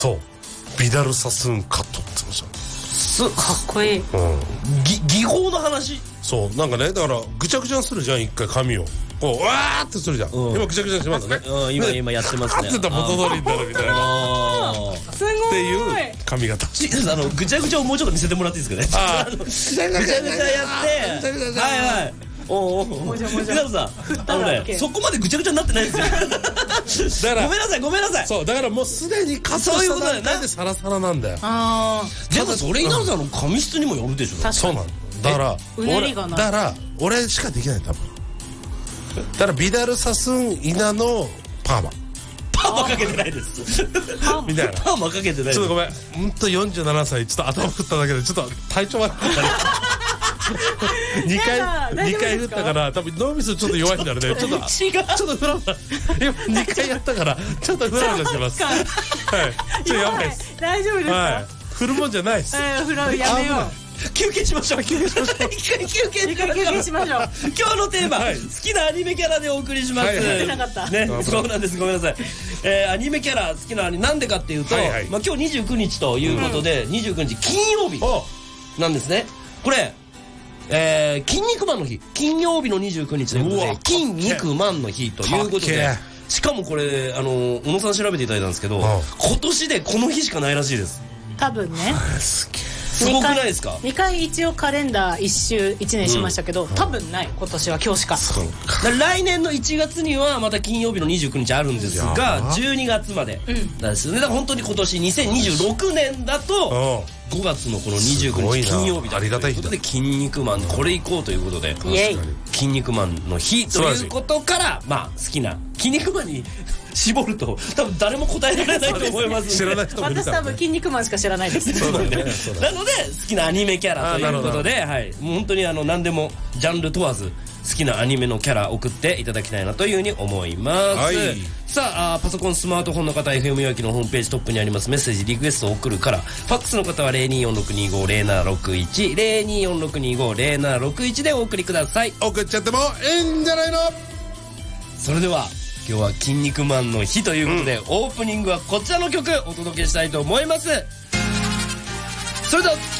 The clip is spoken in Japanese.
そうビダルサスーンカットって言ってました。 かっこいい。 技法の話。 そうなんかね、だからぐちゃぐちゃにするじゃん、一回髪をこうわーってするじゃん、今ぐちゃぐちゃにしますね。 今やってますね。 ってた元通りになるみたいなすごいっていう髪型。 ぐちゃぐちゃをもうちょっと見せてもらっていいですかね。ぐちゃぐちゃやってはいはい。お皆さんそこまでぐちゃぐちゃになってないですよ。ごめんなさいごめんなさい。 そうだからもうすでにカットした段階でサラサラなんだよ。 でもそれ稲田さんの髪質にもよるでしょ。 そうなんだから俺しかできない多分。だからビダルサスーン稲のパーマかけてないですみたいな。 パーマかけてない。 ちょっとごめんほんと47歳ちょっと頭振っただけでちょっと体調悪かったね。2回振ったから多分脳みそちょっと弱いんだろうね。ちょっとフラフラ今2回やったからちょっとフラフラしてます。はいちょっとやばいです。 大丈夫ですか。 振るもんじゃないです。 フラやめよう。 休憩しましょう。一回休憩しましょう。 今日のテーマ、好きなアニメキャラでお送りします。ね、そうなんです。ごめんなさい。アニメキャラ好きななんでかっていうと、今日29日ということで、29日金曜日なんですね。これ筋肉マンの日、金曜日の29日ということで筋肉マンの日ということで、しかもこれ小野さん調べていただいたんですけど、今年でこの日しかないらしいです。 多分ね。 すごくないですか。 2回一応カレンダー1年しましたけど、多分ない今年は今日しか。 来年の1月にはまた金曜日の29日あるんですが、12月までなんですよね。だから本当に今年2026年だと5月のこの29日金曜日だということで、筋肉マンこれ行こうということで、筋肉マンの日ということから、まあ好きな筋肉マンに絞ると多分誰も答えられないと思います。 知らない人もいるから。 私多分筋肉マンしか知らないです。 なので好きなアニメキャラということで、もう本当に何でもジャンル問わず好きなアニメのキャラ送っていただきたいなというふうに思います。さあパソコンスマートフォンの方 FM 焼きのホームページトップにありますメッセージリクエストを送るから、ファックスの方は 0246250761 0246250761 でお送りください。 送っちゃってもいいんじゃないの。 それでは今日は筋肉マンの日ということで、オープニングはこちらの曲お届けしたいと思います。それでは